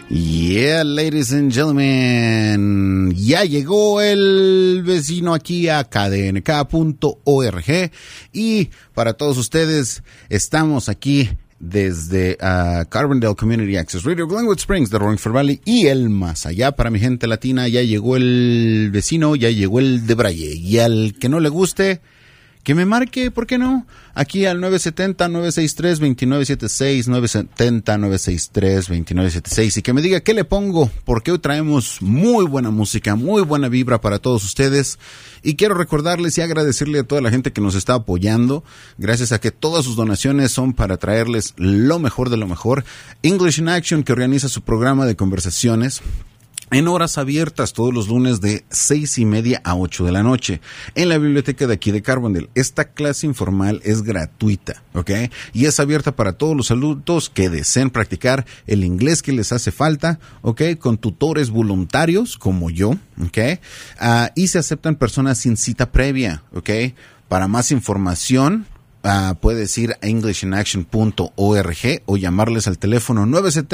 Yeah, ladies and gentlemen, ya llegó el vecino aquí a kdnk.org y para todos ustedes estamos aquí desde Carbondale Community Access Radio, Glenwood Springs, de Roaringford Valley y el más allá. Para mi gente latina ya llegó el vecino, ya llegó el de Braille, y al que no le guste, que me marque, ¿por qué no? Aquí al 970-963-2976, 970-963-2976, y que me diga qué le pongo, porque hoy traemos muy buena música, muy buena vibra para todos ustedes. Y quiero recordarles y agradecerle a toda la gente que nos está apoyando, gracias a que todas sus donaciones son para traerles lo mejor de lo mejor. English in Action, que organiza su programa de conversaciones en horas abiertas todos los lunes de 6:30 a 8 de la noche en la biblioteca de aquí de Carbondale. Esta clase informal es gratuita, ¿ok? Y es abierta para todos los adultos que deseen practicar el inglés que les hace falta, ¿ok? Con tutores voluntarios como yo, ¿ok? Y se aceptan personas sin cita previa, ¿ok? Para más información, puedes ir a englishinAction.org o llamarles al teléfono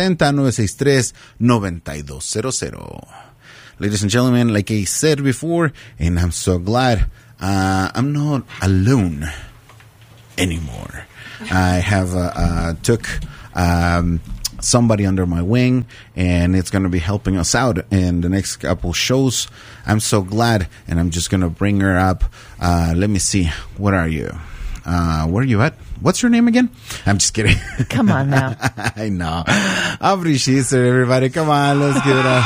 970-963-9200. Ladies and gentlemen, like I said before, and I'm so glad I'm not alone anymore. I have took somebody under my wing, and it's going to be helping us out in the next couple shows. I'm so glad, and I'm just going to bring her up. Let me see. What are you? Where are you at? What's your name again? I'm just kidding. Come on now. I know. Aubrey Sheezer, everybody. Come on, let's give it up.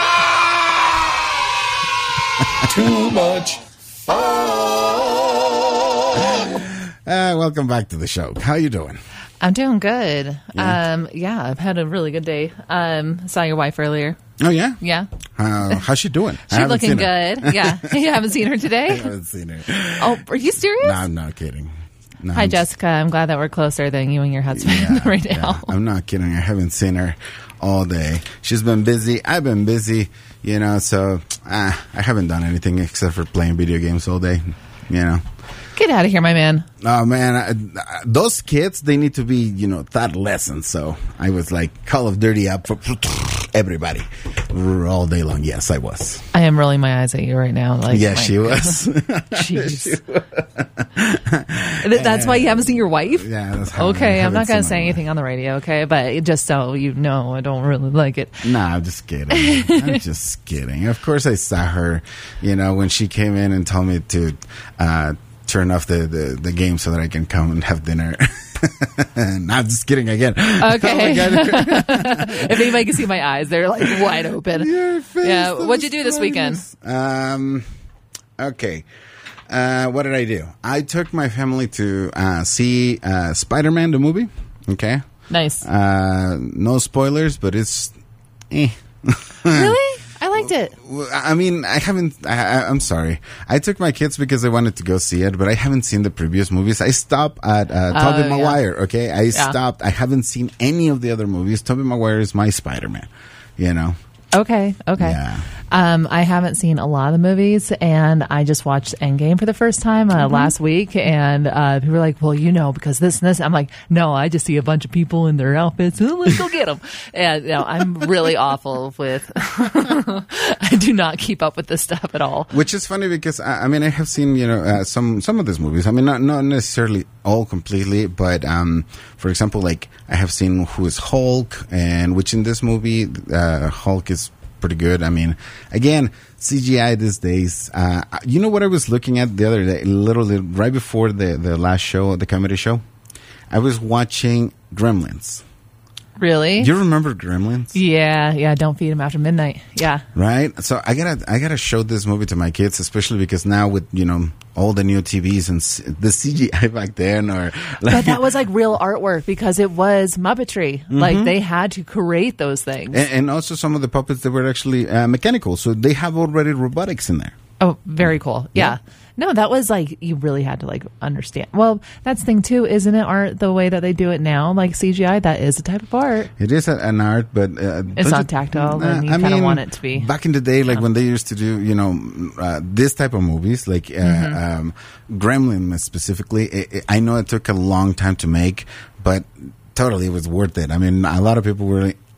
Too much fun. Welcome back to the show. How you doing? I'm doing good. Yeah. I've had a really good day. Saw your wife earlier. Oh, yeah? Yeah. How's she doing? She's looking good. Yeah. You haven't seen her today? I haven't seen her. Oh, are you serious? No, I'm not kidding. No, Hi, Jessica. I'm glad that we're closer than you and your husband right now. Yeah. I'm not kidding. I haven't seen her all day. She's been busy. I've been busy, so I haven't done anything except for playing video games all day, Get out of here, my man. Oh, man. Those kids, they need to be, taught lessons. So I was like Call of Duty up for everybody all day long. Yes, I was. I am rolling my eyes at you right now. Yeah, she was. Jeez. That's why you haven't seen your wife? Yeah. That's okay, I'm not going to say anything on the radio, okay? But just so you know, I don't really like it. Nah, I'm just kidding. I'm just kidding. Of course, I saw her, when she came in and told me to turn off the game so that I can come and have dinner. No, I'm just kidding again. Okay. If anybody can see my eyes, they're like wide open. Your face, yeah. What'd you do this weekend? Okay. What did I do? I took my family to see Spider-Man, the movie. Okay. Nice. No spoilers, but it's Really? I liked it. I mean, I'm sorry. I took my kids because they wanted to go see it, but I haven't seen the previous movies. I stopped at Tobey Maguire, okay? I stopped. I haven't seen any of the other movies. Tobey Maguire is my Spider-Man, Okay. Yeah. I haven't seen a lot of the movies, and I just watched Endgame for the first time last week, and people were like, well, because this and this. I'm like, no, I just see a bunch of people in their outfits. Let's go get them. And I'm really awful with I do not keep up with this stuff at all. Which is funny because, I have seen, some of these movies. I mean, not necessarily all completely, but for example, like I have seen Who is Hulk, and which in this movie, Hulk is pretty good. I mean, again, CGI these days. You know what I was looking at the other day, literally right before the last show, the comedy show? I was watching Gremlins. Really? Do you remember Gremlins? Yeah. Don't feed them after midnight. Yeah. Right? So I gotta show this movie to my kids, especially because now with, all the new TVs and the CGI back then, but that was like real artwork because it was Muppetry. Mm-hmm. Like they had to create those things. And also some of the puppets that were actually mechanical. So they have already robotics in there. Oh, very cool. Yeah. No, that was like, you really had to like understand. Well, that's the thing too, isn't it? Art, the way that they do it now, like CGI, that is a type of art. It is an art, but it's not tactile, and you kind of want it to be. Back in the day, like when they used to do, this type of movies, like Gremlin specifically, I know it took a long time to make, but totally it was worth it. I mean, a lot of people were like,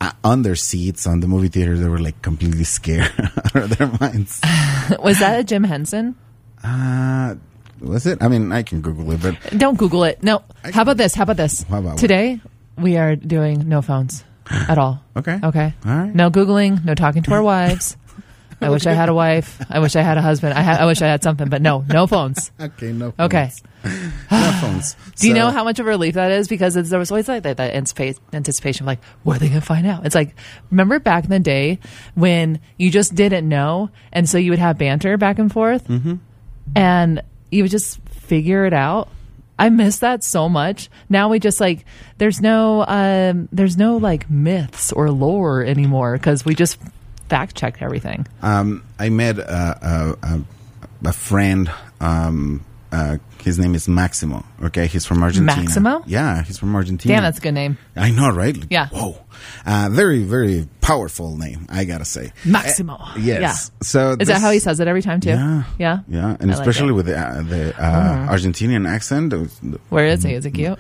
on their seats on the movie theater, they were like completely scared out of their minds. Was that a Jim Henson? Was it? I mean, I can Google it, but Don't Google it. No. How about this? How about Today, we are doing no phones at all. Okay. Okay. All right. No Googling, no talking to our wives. I wish I had a wife. I wish I had a husband. I wish I had something, but no phones. Okay, no phones. Okay. No phones. Do you know how much of a relief that is? Because there was always like that anticipation of like, what are they going to find out? It's like, remember back in the day when you just didn't know, and so you would have banter back and forth, and you would just figure it out? I miss that so much. Now we just like, there's no like myths or lore anymore because we just fact checked everything. I met a friend. His name is Maximo. Okay, he's from Argentina. Maximo? Yeah, he's from Argentina. Damn, that's a good name. I know, right? Yeah. Whoa. Very, very powerful name, I gotta say. Maximo. Yes. Yeah. So is that how he says it every time too? Yeah. Yeah. Yeah, and I like especially it. with the Argentinian accent. Where is he? Is it cute?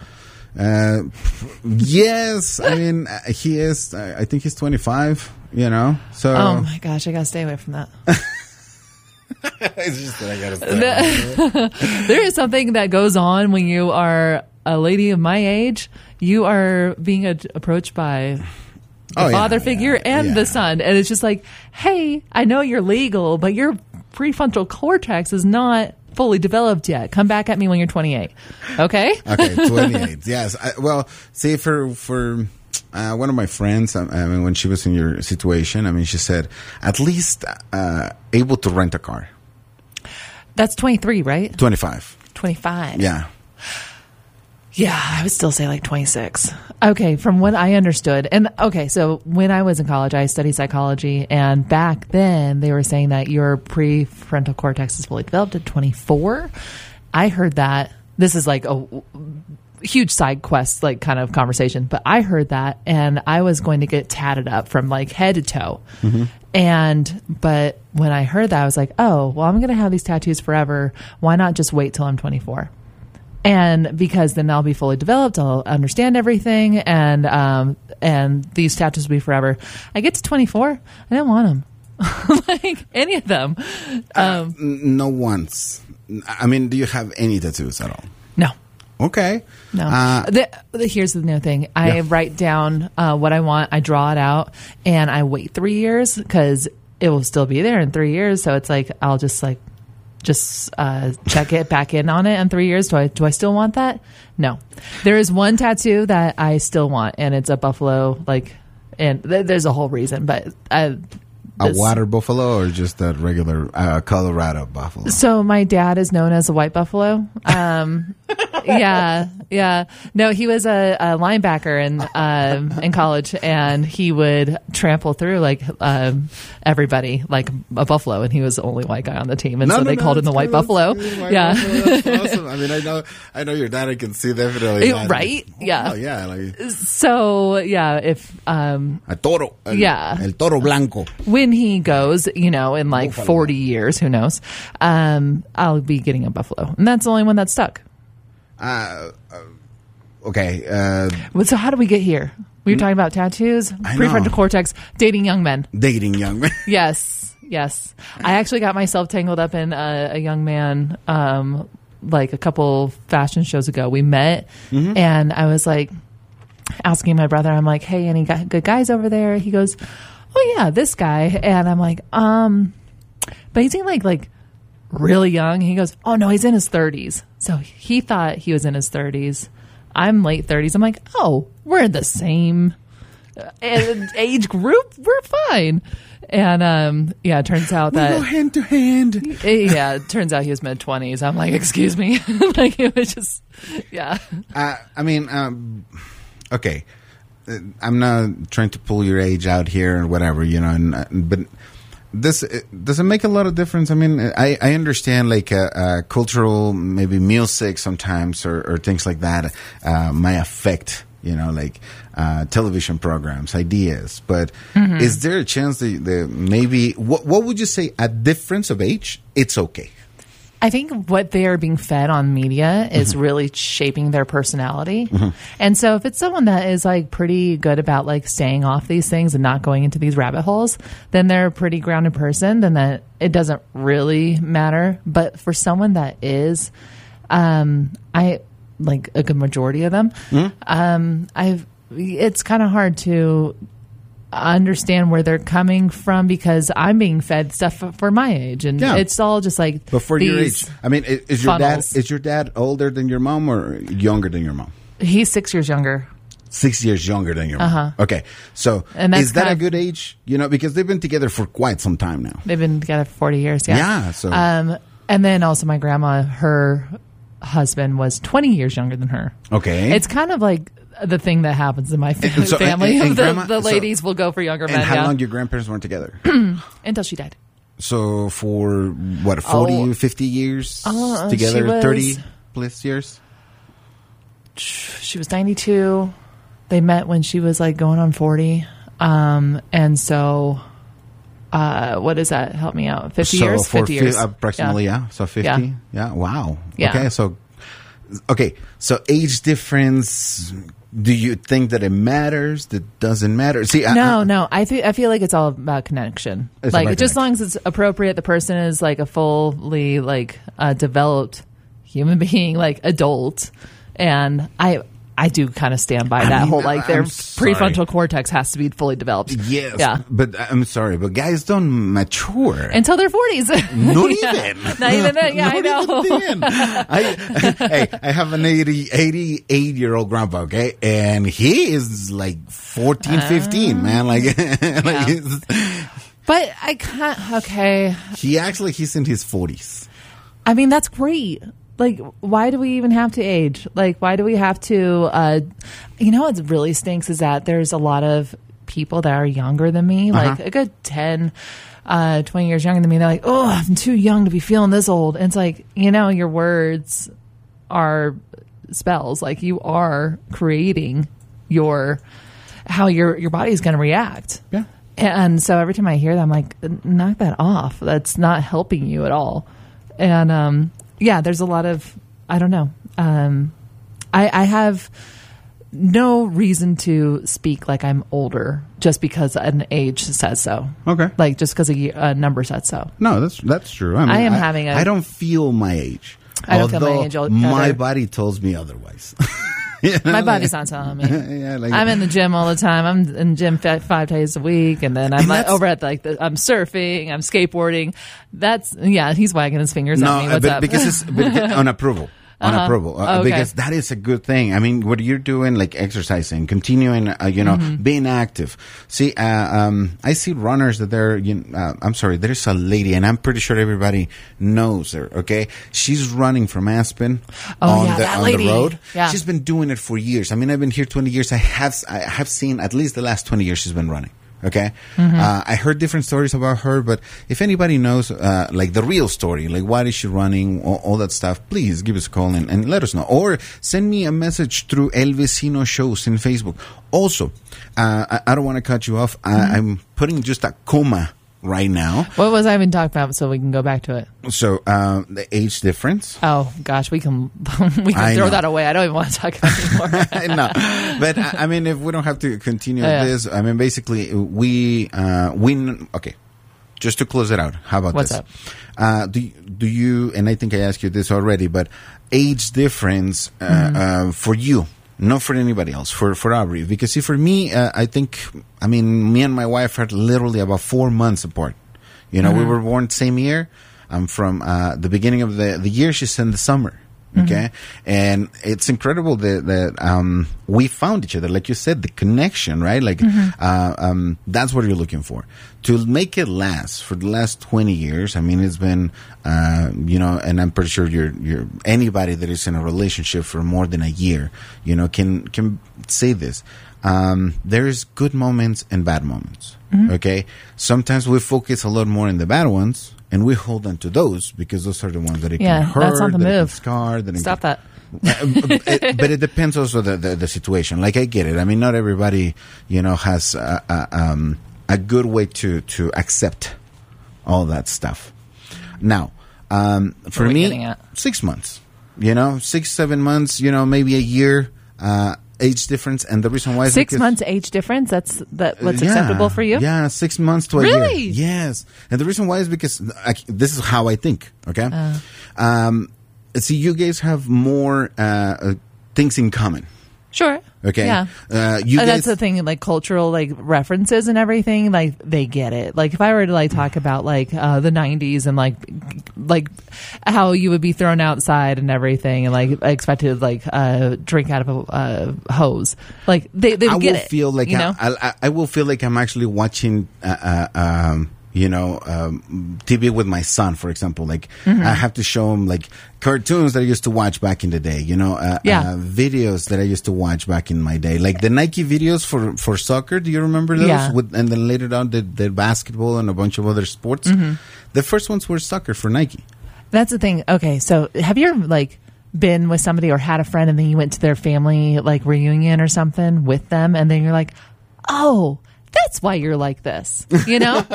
Yes. I mean, he is. I think he's 25. You know. So. Oh my gosh, I gotta stay away from that. It's just that I gotta stay. There is something that goes on when you are a lady of my age. You are being approached by the father figure and the son, and it's just like, hey, I know you're legal, but your prefrontal cortex is not fully developed yet. Come back at me when you're 28. Okay. Okay, 28. Yes. Well, see, for one of my friends, I mean, when she was in your situation, I mean, she said at least able to rent a car. That's 23, right? 25. 25. Yeah. Yeah, I would still say like 26. Okay, from what I understood. And okay, so when I was in college, I studied psychology. And back then, they were saying that your prefrontal cortex is fully developed at 24. I heard that. This is like a huge side quest, like kind of conversation. But I heard that, and I was going to get tatted up from like head to toe. But when I heard that, I was like, oh, well, I'm going to have these tattoos forever. Why not just wait till I'm 24? And because then I'll be fully developed, I'll understand everything, and these tattoos will be forever. I get to 24, I don't want them, like any of them. No ones. I mean, do you have any tattoos at all? No. Okay. No. Here's the new thing. I write down what I want. I draw it out, and I wait 3 years because it will still be there in 3 years. So it's like I'll just check it back in on it in 3 years. Do I still want that? No. There is one tattoo that I still want, and it's a buffalo. Like, and there's a whole reason, but a water buffalo or just a regular Colorado buffalo? So my dad is known as a white buffalo. Yeah. No, he was a linebacker in college, and he would trample through like everybody like a buffalo, and he was the only white guy on the team, and so they called him the white buffalo. Yeah, that's awesome. I mean, I know your dad. I can see definitely right. Yeah. Oh yeah. Like, so yeah, if a toro. El toro blanco. When he goes, in like 40 years, who knows? I'll be getting a buffalo, and that's the only one that's stuck. Okay. So how do we get here? We were talking about tattoos, prefrontal cortex, dating young men. Dating young men. Yes. I actually got myself tangled up in a young man, like a couple fashion shows ago. We met, and I was like asking my brother, I'm like, hey, any good guys over there? He goes, oh yeah, this guy. And I'm like, but he's in like really young. He goes, oh no, he's in his 30s. So he thought he was in his 30s. I'm late 30s. I'm like, oh, we're in the same age group. We're fine. And it turns out that we go hand to hand. It turns out he was mid 20s. I'm like, excuse me. Like it was just, yeah. I mean, okay. I'm not trying to pull your age out here or whatever, but this doesn't make a lot of difference. I mean, I understand like cultural, maybe music sometimes or things like that might affect, like television programs, ideas. But is there a chance that maybe, what would you say, a difference of age, it's okay? I think what they are being fed on media is really shaping their personality. And so if it's someone that is like pretty good about like staying off these things and not going into these rabbit holes, then they're a pretty grounded person, then that it doesn't really matter. But for someone that is, I like a good majority of them, it's kind of hard to understand where they're coming from because I'm being fed stuff for my age, and it's all just like. But for your age, I mean, is funnels. your dad older than your mom or younger than your mom? He's 6 years younger. 6 years younger than your mom. Okay, so And that's is that kind a of- good age? You know, because they've been together for quite some time now. They've been together for 40 years. Yeah. Yeah, so- and then also my grandma, her husband was 20 years younger than her. Okay, It's kind of like the thing that happens in my family. so- family. and the grandma- the ladies will go for younger men. and how yeah. long your grandparents weren't together? Until she died. So for what, 40, 50 years together, she was- 30 plus years? She was 92. They met when she was like going on 40. And so, what is that? Help me out. 50 So years? for 50 years. approximately, yeah. So 50? Yeah. Wow. Yeah. Okay, so age difference, do you think that it matters? That doesn't matter? See, No. I feel like it's all about connection. It's Like about just as long as it's appropriate, the person is like a fully like developed human being, like adult, and I do kind of stand by that mean, whole like their I'm sorry. prefrontal cortex has to be fully developed. Yes, Yeah. but I'm sorry, but guys don't mature. Until their 40s. Not Yeah. even. Not even then. Yeah, I Not know. even then. I have an 88-year-old grandpa, okay? And he is like 14, 15, man. Like, But I can't. Okay. he's in his 40s. I mean, that's great. Like, why do we even have to age? Like, why do we have to, you know, what really stinks is that there's a lot of people that are younger than me, like a good 10, 20 years younger than me. They're like, oh, I'm too young to be feeling this old. And it's like, you know, your words are spells. Like, you are creating how your body's going to react. Yeah. And so every time I hear that, I'm like, knock that off. That's not helping you at all. And, yeah, there's a lot of, I don't know. I have no reason to speak like I'm older just because an age says so. Okay. Like just because a number says so. No, that's true. I mean, I am having a- I don't feel my age. I don't feel my age although either. my body tells me otherwise. You know, My body's not telling me. Yeah, like, I'm in the gym all the time. I'm in the gym 5 days a week, and then I'm And like, that's- over at I'm surfing, I'm skateboarding. He's wagging his fingers at me. no, What's but up? because it's on approval. On approval, Oh, okay. because that is a good thing. I mean, what you're doing, like exercising, continuing, being active. See, I see runners that I'm sorry, there's a lady, and I'm pretty sure everybody knows her. Okay, she's running from Aspen that on lady. the road. Yeah. She's been doing it for years. I mean, I've been here 20 years. I have seen at least the last 20 years she's been running. Okay, I heard different stories about her, but if anybody knows, like the real story, like why is she running, all that stuff, please give us a call and let us know, or send me a message through El Vecino Shows in Facebook. Also, I don't want to cut you off. I'm putting just a comma right now. What was I even talking about? So we can go back to it. So the age difference. Oh gosh, we can I throw know. that away. I don't even want to talk about it anymore. No, but I mean, if we don't have to continue Yeah. this, I mean, basically, we okay. Just to close it out, how about What's this? up? Do you? And I think I asked you this already, but age difference for you, not for anybody else, for Aubrey, because see, for me, I think, I mean, me and my wife are literally about 4 months apart. You know, we were born same year. I'm from the beginning of the year. She's in the summer. Okay, and it's incredible that we found each other. Like you said, the connection, right? Like that's what you're looking for to make it last for the last 20 years. I mean, it's been and I'm pretty sure you're anybody that is in a relationship for more than a year, can say this. There's good moments and bad moments. Okay, sometimes we focus a lot more on the bad ones. And we hold on to those because those are the ones that it can hurt, that's not the that it can move. scar. That it Stop can, that. but it depends also the situation. Like I get it. I mean, not everybody, has a good way to accept all that stuff. Now, For are we me, getting at? 6 months. 6-7 months. Maybe a year age difference. And the reason why is 6 because, months age difference. That's what's acceptable for you. Yeah, 6 months to a year. Really? Yes. And the reason why is because this is how I think. Okay. See, you guys have more things in common. Sure. Okay. Yeah. You guys, that's the thing, like cultural references and everything, like they get it. Like if I were to talk about the 90s and like how you would be thrown outside and everything and expected to drink out of a hose. Like they would get it. Feel like I will feel like I'm actually watching TV with my son, for example. I have to show him cartoons that I used to watch back in the day, videos that I used to watch back in my day. Like the Nike videos for soccer. Do you remember those? Yeah. And then later on the basketball and a bunch of other sports. The first ones were soccer for Nike. That's the thing. Okay. So have you ever been with somebody or had a friend and then you went to their family reunion or something with them and then you're like, oh, that's why you're like this, Yeah.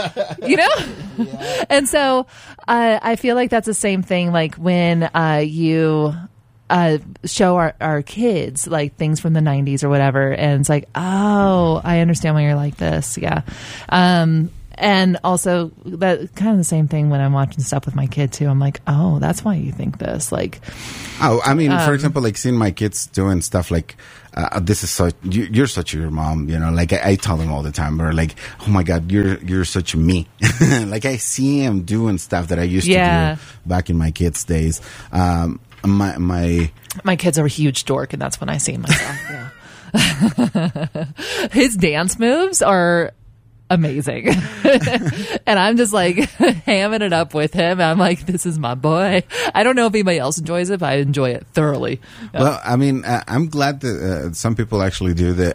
And so I feel like that's the same thing. When you show our kids things from the 90s or whatever, and it's oh, I understand why you're like this. Yeah. And also that kind of the same thing when I'm watching stuff with my kid too. I'm like, oh, that's why you think this. For example, seeing my kids doing stuff this is such, you're such your mom, I tell them all the time, or oh my God, you're such me. I see him doing stuff that I used to do back in my kids' days. My kids are a huge dork, and that's when I see myself. Yeah. His dance moves are amazing. And I'm just hamming it up with him. I'm like, this is my boy. I don't know if anybody else enjoys it, but I enjoy it thoroughly. Yeah. Well, I'm glad that some people actually do the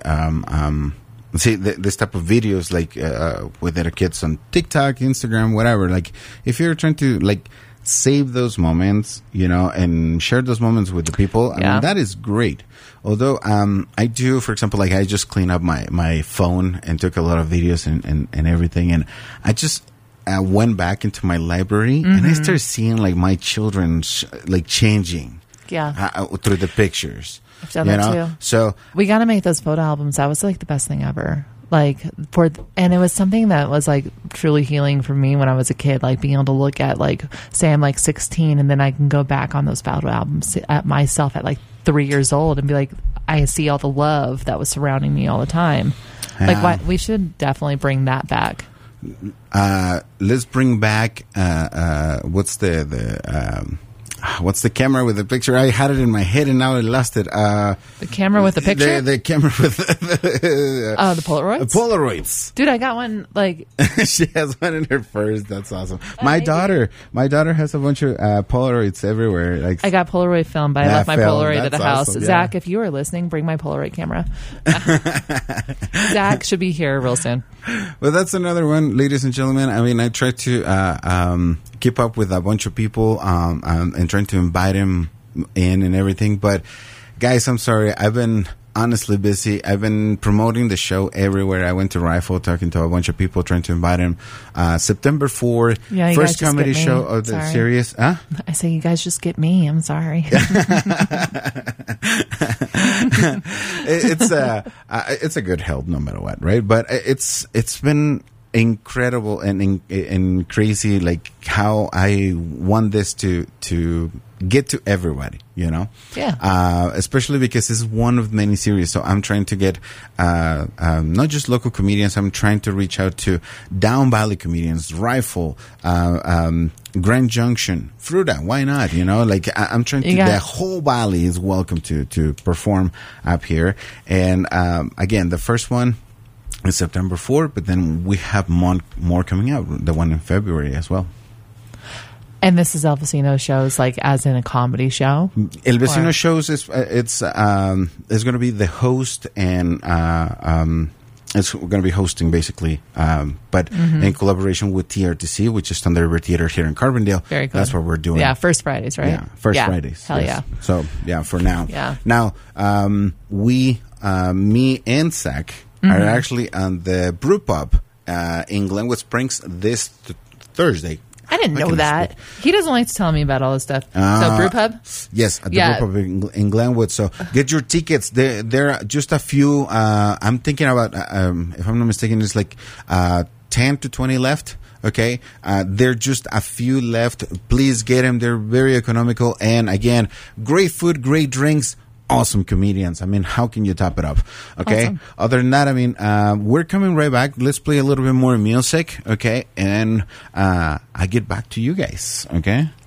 this type of videos with their kids on TikTok, Instagram, whatever. If you're trying to save those moments, and share those moments with the people, I mean, that is great. Although I do, for example, I just cleaned up my phone and took a lot of videos and everything, and I just went back into my library and I started seeing my children changing through the pictures. I've done that too. So we got to make those photo albums. That was the best thing ever. And it was something that was truly healing for me when I was a kid, being able to look at say I'm 16 and then I can go back on those photo albums at myself at 3 years old and be I see all the love that was surrounding me all the time. Yeah. We should definitely bring that back. Let's bring back what's the camera with the picture? I had it in my head and now I lost it. The camera with the picture? The camera with the Polaroids? Polaroids. Dude, I got one she has one in her purse. That's awesome. My daughter has a bunch of Polaroids everywhere. I got Polaroid film, but I left my Polaroid at the house. Awesome, yeah. Zach, if you are listening, bring my Polaroid camera. Zach should be here real soon. Well, that's another one, ladies and gentlemen. I try to keep up with a bunch of people and trying to invite them in and everything. But, guys, I'm sorry. I've been honestly busy. I've been promoting the show everywhere. I went to Rifle talking to a bunch of people, trying to invite them. September 4th, first comedy show of the series. Huh? I say, you guys just get me. I'm sorry. It's a good help no matter what, right? But it's been incredible and crazy, how I want this to get to everybody, Yeah. Especially because it's one of many series. So I'm trying to get not just local comedians. I'm trying to reach out to Down Valley comedians, Rifle, Grand Junction, Fruta. Why not? I'm trying to. The whole valley is welcome to perform up here. And again, the first one is September 4th, but then we have more coming out. The one in February as well. And this is El Vecino shows, as in a comedy show? El Vecino shows it's going to be the host, and it's going to be hosting basically, but in collaboration with TRTC, which is Thunder River Theater here in Carbondale. Very cool. That's what we're doing. Yeah, first Fridays, right? Yeah, first Fridays. Hell yes. yeah. So for now. Yeah. Now, me and Zach are actually on the Brew Pub in Glenwood Springs this Thursday. I didn't know that. He doesn't like to tell me about all this stuff. So Brew Pub? Yes, at the Brew Pub in Glenwood. So get your tickets. There are just a few. I'm thinking about, if I'm not mistaken, it's like 10 to 20 left. Okay, there are just a few left. Please get them. They're very economical. And again, great food, great drinks. Awesome comedians. I mean, how can you top it up? Okay. Awesome. Other than that, I mean, we're coming right back. Let's play a little bit more music. Okay. And I get back to you guys. Okay.